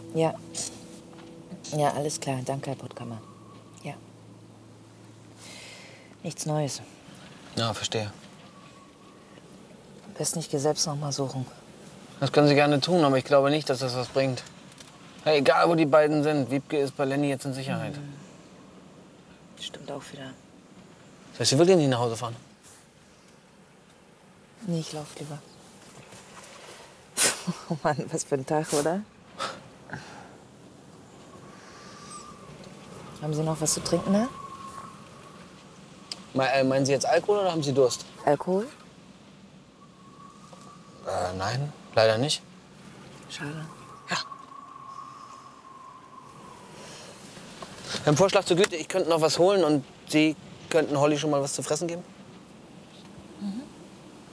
Ja. Ja, alles klar. Danke, Herr Puttkammer. Ja. Nichts Neues. Ja, verstehe. Am besten ich gehe selbst noch mal suchen. Das können Sie gerne tun, aber ich glaube nicht, dass das was bringt. Hey, egal, wo die beiden sind, Wiebke ist bei Lenny jetzt in Sicherheit. Stimmt auch wieder. Soll ich Sie wirklich nicht nach Hause fahren? Nee, ich lauf lieber. Oh Mann, was für ein Tag, oder? Haben Sie noch was zu trinken da? Meinen Sie jetzt Alkohol oder haben Sie Durst? Alkohol? Nein, leider nicht. Schade. Ein Vorschlag zur Güte, ich könnte noch was holen und Sie könnten Holly schon mal was zu fressen geben?